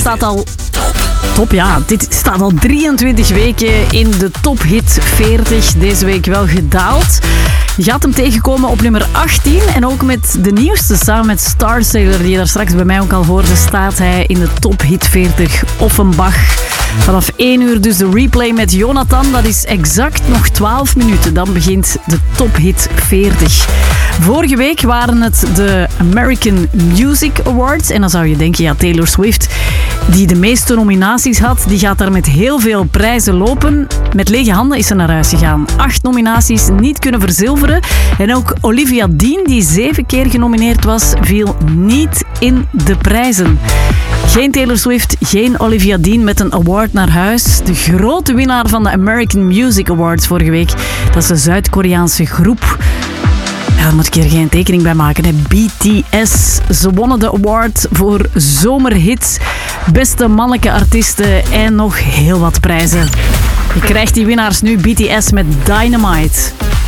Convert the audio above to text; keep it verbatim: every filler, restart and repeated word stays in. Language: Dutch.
staat al... Top, ja. Dit staat al drieëntwintig weken in de Top Hit veertig. Deze week wel gedaald. Je gaat hem tegenkomen op nummer achttien. En ook met de nieuwste, samen met Starsailor, die je daar straks bij mij ook al hoorde, staat hij in de Top Hit veertig. Offenbach. Vanaf één uur dus de replay met Jonathan. Dat is exact nog twaalf minuten. Dan begint de Top Hit veertig. Vorige week waren het de American Music Awards. En dan zou je denken, ja, Taylor Swift, die de meeste nominaties had, die gaat daar met heel veel prijzen lopen. Met lege handen is ze naar huis gegaan. Acht nominaties niet kunnen verzilveren. En ook Olivia Dean, die zeven keer genomineerd was, viel niet in de prijzen. Geen Taylor Swift, geen Olivia Dean met een award naar huis. De grote winnaar van de American Music Awards vorige week, dat is de Zuid-Koreaanse groep. Ja, daar moet ik hier geen tekening bij maken. Hè. B T S. Ze wonnen de award voor zomerhits, beste mannelijke artiesten en nog heel wat prijzen. Je krijgt die winnaars nu, B T S met Dynamite.